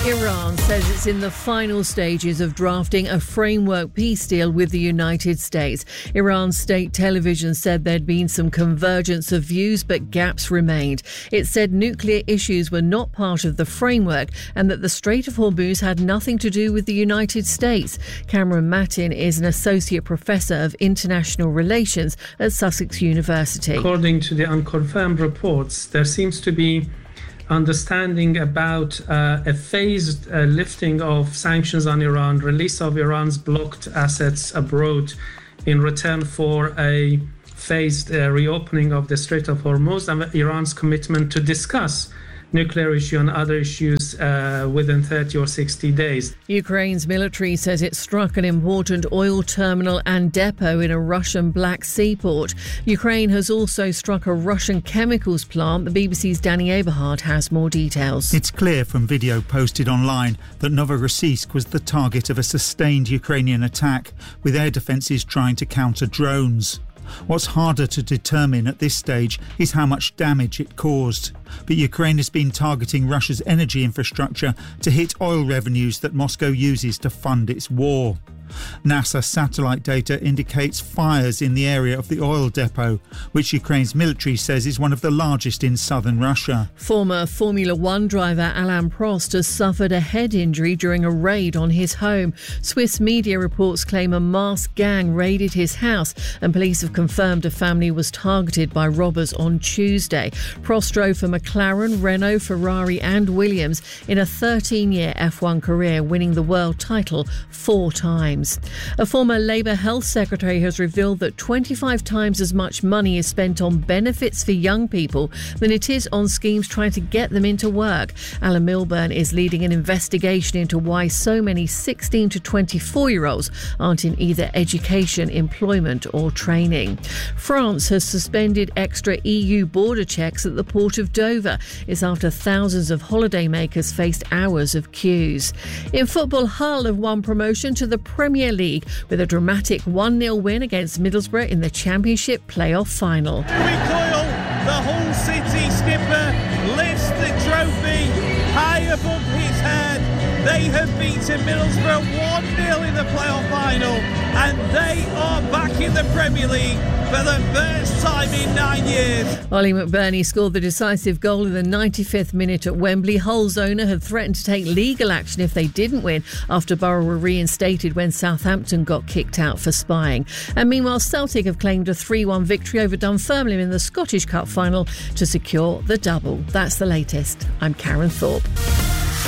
Iran says it's in the final stages of drafting a framework peace deal with the United States. Iran's state television said there'd been some convergence of views, but gaps remained. It said nuclear issues were not part of the framework and that the Strait of Hormuz had nothing to do with the United States. Cameron Matin is an associate professor of international relations at Sussex University. According to the unconfirmed reports, there seems to be understanding about a phased lifting of sanctions on Iran, release of Iran's blocked assets abroad in return for a phased reopening of the Strait of Hormuz, and Iran's commitment to discuss nuclear issue and other issues within 30 or 60 days. Ukraine's military says it struck an important oil terminal and depot in a Russian Black Sea port. Ukraine has also struck a Russian chemicals plant. The BBC's Danny Eberhard has more details. It's clear from video posted online that Novorossiysk was the target of a sustained Ukrainian attack, with air defences trying to counter drones. What's harder to determine at this stage is how much damage it caused. But Ukraine has been targeting Russia's energy infrastructure to hit oil revenues that Moscow uses to fund its war. NASA satellite data indicates fires in the area of the oil depot, which Ukraine's military says is one of the largest in southern Russia. Former Formula One driver Alain Prost has suffered a head injury during a raid on his home. Swiss media reports claim a masked gang raided his house, and police have confirmed a family was targeted by robbers on Tuesday. Prost drove for McLaren, Renault, Ferrari and Williams in a 13-year F1 career, winning the world title 4 times. A former Labour Health Secretary has revealed that 25 times as much money is spent on benefits for young people than it is on schemes trying to get them into work. Alan Milburn is leading an investigation into why so many 16 to 24-year-olds aren't in either education, employment or training. France has suspended extra EU border checks at the port of Dover. It's after thousands of holidaymakers faced hours of queues. In football, Hull have won promotion to the Premier League with a dramatic 1-0 win against Middlesbrough in the Championship playoff final. Louis Coyle, the Hull City skipper, lifts the trophy high above his head. They have beaten Middlesbrough 1-0 in the playoff final, and they are back in the Premier League for the first time in 9 years. Ollie McBurney scored the decisive goal in the 95th minute at Wembley. Hull's owner had threatened to take legal action if they didn't win after Borough were reinstated when Southampton got kicked out for spying. And meanwhile, Celtic have claimed a 3-1 victory over Dunfermline in the Scottish Cup final to secure the double. That's the latest. I'm Karen Thorpe.